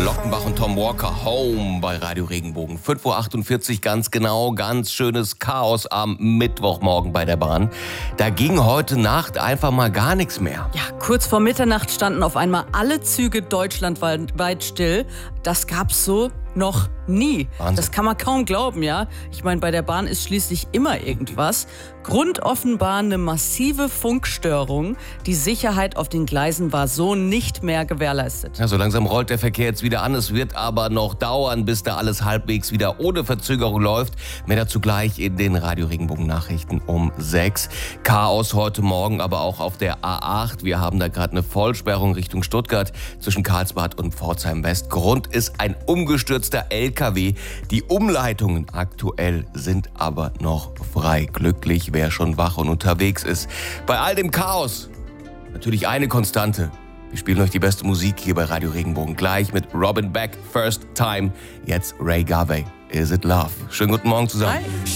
Lockenbach und Tom Walker, Home bei Radio Regenbogen. 5.48 Uhr, ganz genau, ganz schönes Chaos am Mittwochmorgen bei der Bahn. Da ging heute Nacht einfach mal gar nichts mehr. Ja, kurz vor Mitternacht standen auf einmal alle Züge deutschlandweit still. Das gab's so noch nie. Wahnsinn. Das kann man kaum glauben, ja? Ich meine, bei der Bahn ist schließlich immer irgendwas. Grund offenbar eine massive Funkstörung. Die Sicherheit auf den Gleisen war so nicht mehr gewährleistet. Ja, so langsam rollt der Verkehr jetzt wieder an. Es wird aber noch dauern, bis da alles halbwegs wieder ohne Verzögerung läuft. Mehr dazu gleich in den Radio Regenbogen Nachrichten um 6. Chaos heute Morgen, aber auch auf der A8. Wir haben da gerade eine Vollsperrung Richtung Stuttgart zwischen Karlsbad und Pforzheim West. Grund ist ein umgestürzter LKW. Die Umleitungen aktuell sind aber noch frei. Glücklich, wer schon wach und unterwegs ist. Bei all dem Chaos natürlich eine Konstante. Wir spielen euch die beste Musik hier bei Radio Regenbogen. Gleich mit Robin Beck, First Time. Jetzt Ray Garvey, Is It Love? Schönen guten Morgen zusammen. Hi.